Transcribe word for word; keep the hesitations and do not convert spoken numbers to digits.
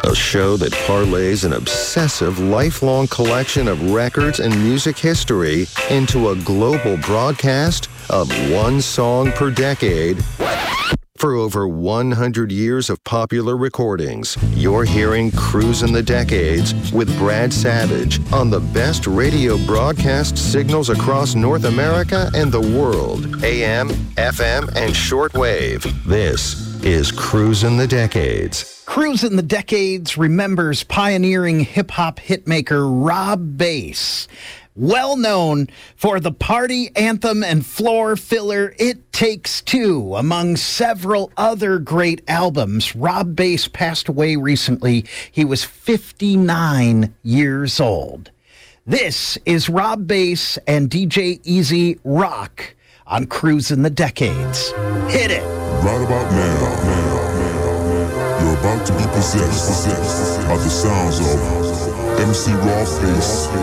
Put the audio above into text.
A show that parlays an obsessive, lifelong collection of records and music history into a global broadcast of one song per decade. For over one hundred years of popular recordings, you're hearing Cruisin' the Decades with Brad Savage on the best radio broadcast signals across North America and the world. A M, F M, and shortwave. This is Cruisin' the Decades. Cruisin' the Decades remembers pioneering hip-hop hitmaker Rob Base. Well known for the party anthem and floor filler It Takes Two, among several other great albums. Rob Base passed away recently. He was fifty-nine years old. This is Rob Base and D J Easy Rock on Cruisin' the Decades. Hit it! Right about now, now, you're about to be possessed, possessed by the sounds of M C Rob Base.